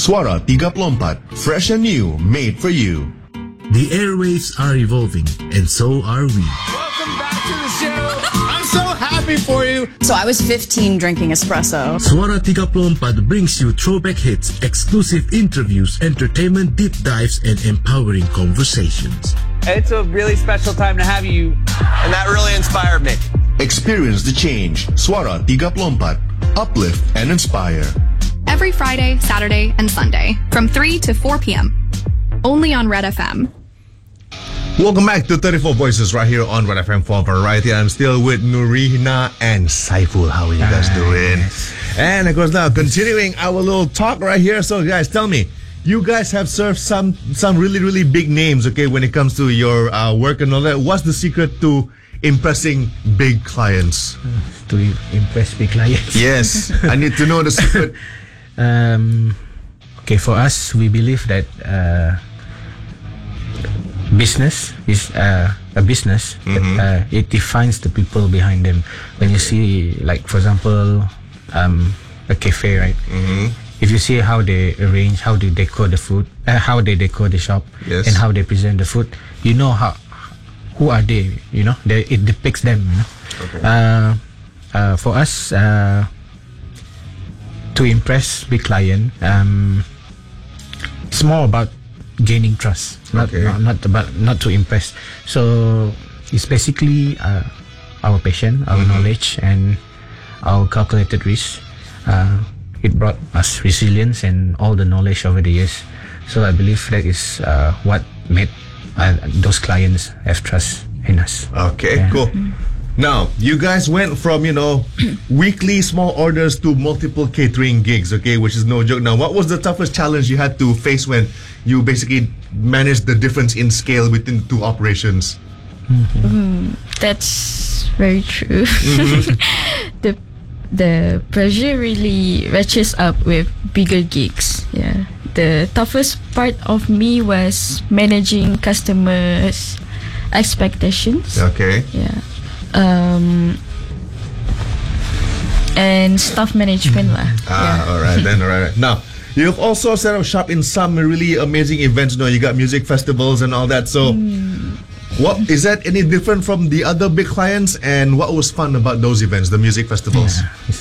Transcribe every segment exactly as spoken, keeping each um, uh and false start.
Suara tiga puluh empat, fresh and new, made for you. The airwaves are evolving, and so are we. Welcome back to the show. I'm so happy for you. So I was fifteen drinking espresso. Suara tiga puluh empat brings you throwback hits, exclusive interviews, entertainment deep dives, and empowering conversations. It's a really special time to have you, and that really inspired me. Experience the change. Suara tiga puluh empat, uplift and inspire. Every Friday, Saturday, and Sunday from three to four p.m. Only on Red F M. Welcome back to thirty-four Voices right here on Red F M for Variety. I'm still with Nurina and Saiful. How are you guys doing? And of course now continuing our little talk right here. So guys, tell me, you guys have served some some really really big names, okay, when it comes to your uh, work and all that. What's the secret to impressing big clients? Uh, to impress big clients. Yes, I need to know the secret. Um, okay, for us, we believe that uh, business is uh, a business. Mm-hmm. Uh, it defines the people behind them. When you see, like for example, um, a cafe, right? Mm-hmm. If you see how they arrange, how they decor the food, uh, how they decor the shop, Yes. and how they present the food, you know how who are they? You know, they, it depicts them. You know? Okay. Uh, uh, for us, uh, to impress big client, um, it's more about gaining trust, not Okay. not, not about not to impress. So it's basically uh, our passion, our Mm-hmm. knowledge, and our calculated risk. Uh, it brought us resilience and all the knowledge over the years. So I believe that is uh, what made uh, those clients have trust in us. Okay, Yeah. cool. Now, you guys went from, you know, weekly small orders to multiple catering gigs, okay, which is no joke. Now, what was the toughest challenge you had to face when you basically managed the difference in scale between the two operations? That's very true. the the pressure really ratchets up with bigger gigs. Yeah. The toughest part of me was managing customers' expectations. Okay. Yeah. Um and staff management lah. Ah, all right then, all right. Now, you've also set up shop in some really amazing events. You know, you got music festivals and all that. So, what is that any different from the other big clients? And what was fun about those events, the music festivals?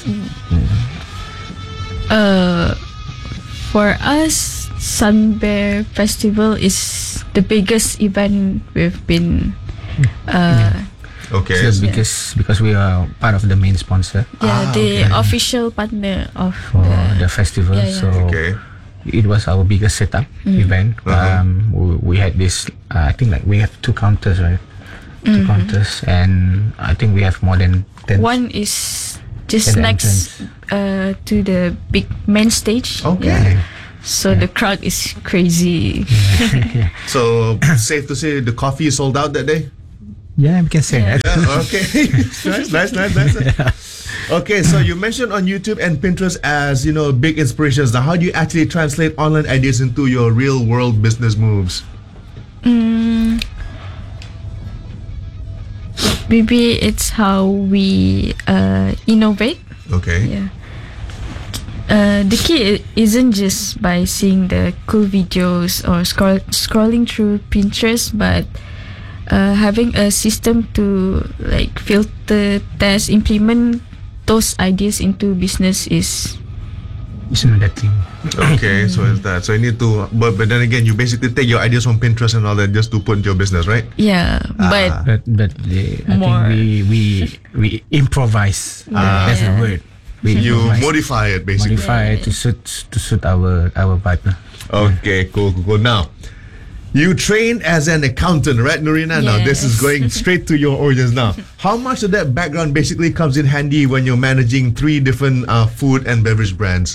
Uh, for us, Sunbear Festival is the biggest event we've been. Uh, Okay. So because because we are part of the main sponsor yeah, Ah, the okay. official partner of for the festival, Yeah, yeah. so Okay. it was our biggest setup event. Uh-huh. Um, we, we had this. Uh, I think like we have two counters, right? Two counters, and I think we have more than ten. One is just At the next uh, to the big main stage. Okay. Yeah. So the crowd is crazy. So, safe to say the coffee is sold out that day? Yeah, we can say Yeah. that. Yeah, okay. nice, nice, nice, nice. Okay, so you mentioned on YouTube and Pinterest as, you know, big inspirations. Now, how do you actually translate online ideas into your real world business moves? Mm, maybe it's how we uh, innovate. Okay. Yeah. Uh, the key i- isn't just by seeing the cool videos or scroll- scrolling through Pinterest, but uh, having a system to like filter, test, implement those ideas into business is It's another thing. Okay, so it's that. So you need to, but, but then again, you basically take your ideas from Pinterest and all that just to put into your business, right? yeah. But But but the, I More. think we we we improvise. Ah. That's the Yeah. word. We You improvise. modify it basically. modify to suit to suit our our vibe. Okay, cool, cool, cool. Now, you trained as an accountant, right, Nurina? Now, this is Yes. going straight to your origins now. How much of that background basically comes in handy when you're managing three different uh, food and beverage brands?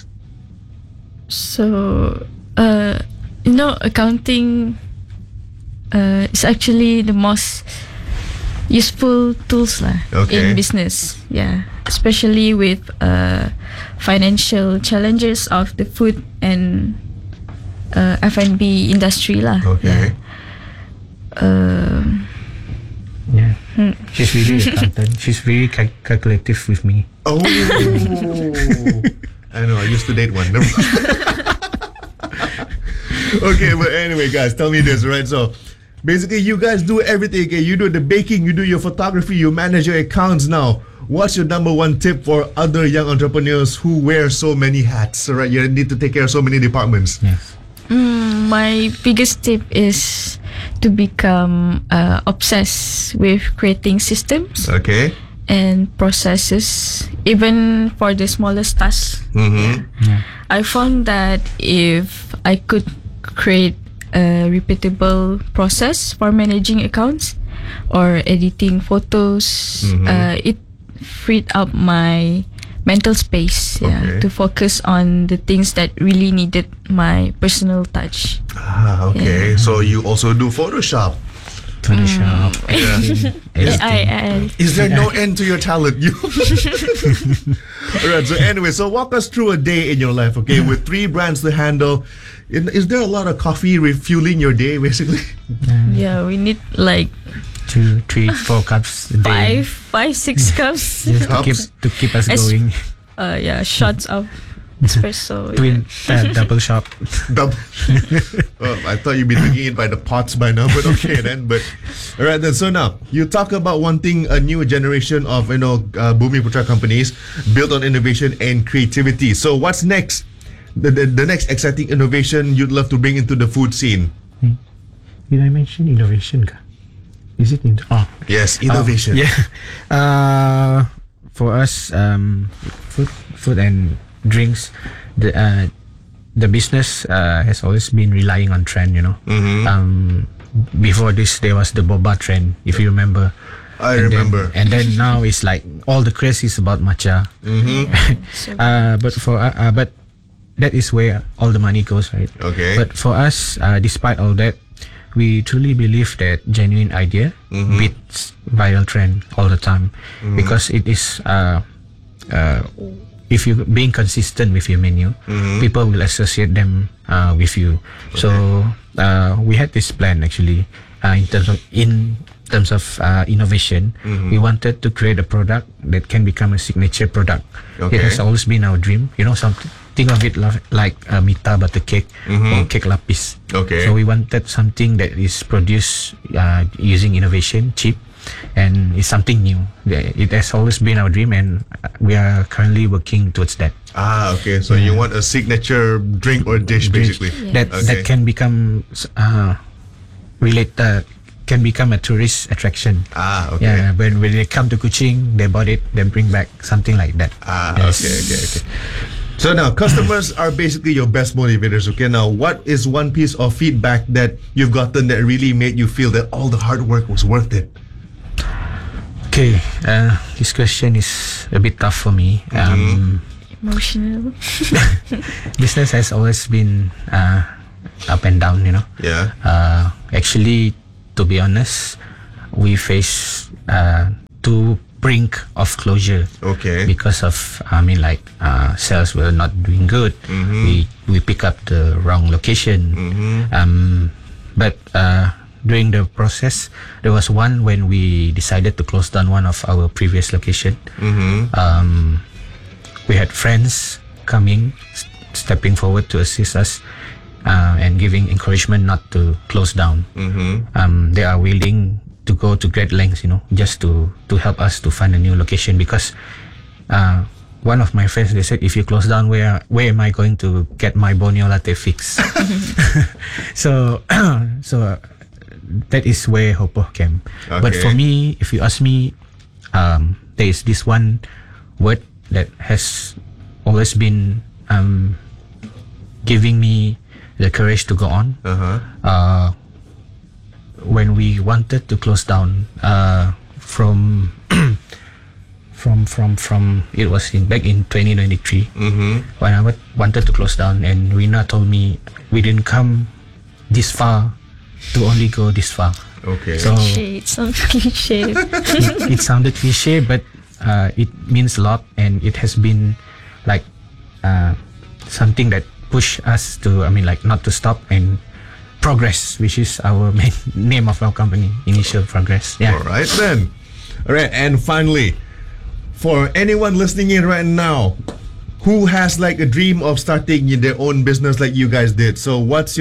So, uh, you know, accounting uh, is actually the most useful tools lah Okay. in business. Yeah, especially with uh, financial challenges of the food and uh, F and B industry lah. Okay. Um, Yeah. She's really accountant. She's very cal- calculative with me. Oh, I know. I used to date one. Never- Okay, but anyway, guys, tell me this, right? So, basically, you guys do everything. Okay, you do the baking, you do your photography, you manage your accounts now. What's your number one tip for other young entrepreneurs who wear so many hats? Right, you need to take care of so many departments. Yes. Mm, my biggest tip is to become uh, obsessed with creating systems Okay. and processes, even for the smallest tasks. Mm-hmm. I found that if I could create a repeatable process for managing accounts or editing photos, Mhm. uh, it freed up my mental space, yeah, Okay. to focus on the things that really needed my personal touch. Ah, okay. So you also do Photoshop. Photoshop, editing, editing. I, I, Is there no end to your talent? You. Alright. So anyway, so walk us through a day in your life. Okay, with three brands to handle. In- Is there a lot of coffee refueling your day, basically? yeah, we need like Two, three, four cups a day. five, five, six cups. Just to keep Cups? to keep us Es- going. Uh, yeah, shots of espresso. Twin, uh, double shop. Double. Oh, I thought you'd be drinking it by the pots by now, but okay then. But all right then. So now you talk about wanting a new generation of you know uh, Bumi Putra companies built on innovation and creativity. So what's next? The, the the next exciting innovation you'd love to bring into the food scene? Did I mention innovation? Ka? Is it in? Oh, Yes, innovation. Oh, yeah. Uh, for us, um, food, food and drinks, the uh, the business uh, has always been relying on trend. You know, Mhm. um, before this there was the boba trend, if you remember. I And then- remember. and then now it's like all the craze is about matcha. Mhm. uh, but for uh, uh, but that is where all the money goes, right? Okay. But for us, uh, despite all that, we truly believe that genuine idea Mhm. beats viral trend all the time, Mhm. because it is uh, uh, if you being consistent with your menu, Mhm. people will associate them uh, with you. So uh, we had this plan actually uh, in terms of in terms of uh, innovation. Mhm. We wanted to create a product that can become a signature product. Okay. It has always been our dream. You know, something. Think of it lo- like a mita butter cake Mhm. or cake lapis. Okay. So we wanted something that is produced uh, using innovation, cheap, and it's something new. The- It has always been our dream, and we are currently working towards that. Ah, okay. So you want a signature drink or dish, basically. That Okay. that can become uh, related. Can become a tourist attraction. Ah, okay. Yeah, when when they come to Kuching, they bought it, they bring back something like that. Ah, Yes. okay, okay, okay. So now, customers are basically your best motivators. Okay, now what is one piece of feedback that you've gotten that really made you feel that all the hard work was worth it? Okay, uh, this question is a bit tough for me. Um, Emotional. business has always been uh, up and down, you know. Yeah. Uh, actually, to be honest, we face uh, two brink of closure. Okay. Because of, I mean, like uh, sales were not doing good. Mhm. We we pick up the wrong location. Mhm. Um, but uh, during the process, there was one when we decided to close down one of our previous location. Mhm. Um, we had friends coming, s- stepping forward to assist us, uh, and giving encouragement not to close down. Mhm. Um, they are willing to go to great lengths, you know, just to to help us to find a new location, because uh, one of my friends, they said, if you close down, where where am I going to get my Borneo latte fix? so so uh, that is where Hopo came. But Okay. for me, if you ask me, um, there is this one word that has always been um, giving me the courage to go on. Uh-huh. Uh, when we wanted to close down, uh, from from from from it was in back in twenty twenty-three, Mhm. when I wa- wanted to close down, and Rina told me we didn't come this far to only go this far. Okay. So Cliche. It's so cliche. it, it sounded cliche, but uh, it means a lot, and it has been like uh, something that pushed us to, I mean, like not to stop and progress, which is our main name of our company, Initial Progress. Yeah. All right then. All right, and finally, for anyone listening in right now who has like a dream of starting their own business like you guys did, so what's your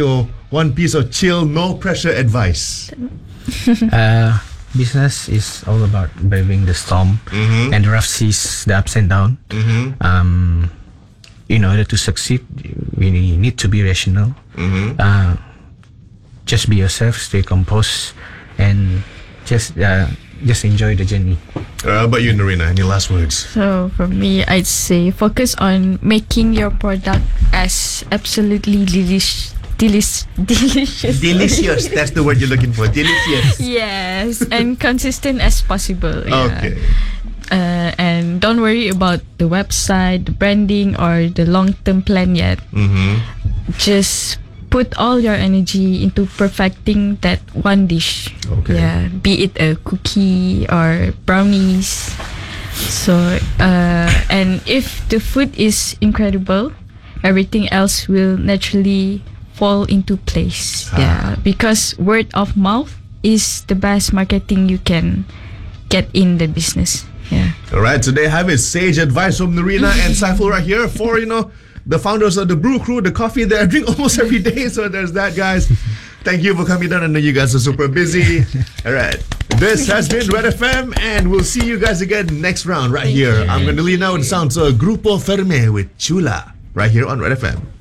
one piece of chill, no pressure advice? Uh, business is all about braving the storm and the rough seas, the ups and downs. Um, in order to succeed, we need to be rational. Uh, just be yourself, stay composed, and just uh, just enjoy the journey. Uh, how about you, Norina? Any last words? So for me, I'd say focus on making your product as absolutely delish, delish, delicious. Delicious. That's the word you're looking for. Delicious. Yes, and consistent as possible. yeah. Okay. Uh, and don't worry about the website, the branding, or the long-term plan yet. Mm-hmm. Just put all your energy into perfecting that one dish. Okay. Yeah, be it a cookie or brownies. So, uh, and if the food is incredible, everything else will naturally fall into place. Ah. Yeah, because word of mouth is the best marketing you can get in the business. Yeah. All right, so there you have it. Sage advice from Norina and Saiful right here for, you know, the founders of the Brew Crew, the coffee that I drink almost every day. So there's that, guys. Thank you for coming down. I know you guys are super busy. All right. This has been Red F M, and we'll see you guys again next round right here. I'm going to lean out and sound to Grupo Ferme with Chula right here on Red F M.